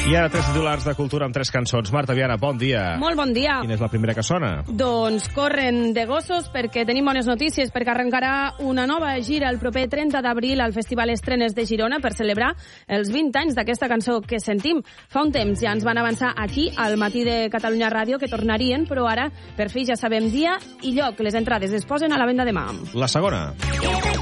I ara 3 titulars de cultura amb 3 cançons. Marta Viana, bon dia. Molt bon dia. Quina és la primera que sona? Doncs corren de gossos perquè tenim bones notícies, perquè arrencarà una nova gira el proper 30 d'abril al Festival Estrenes de Girona per celebrar els 20 anys d'aquesta cançó que sentim. Fa un temps ja ens van avançar aquí, al Matí de Catalunya Ràdio, que tornarien, però ara per fi ja sabem dia i lloc. Les entrades es posen a la venda demà. La segona.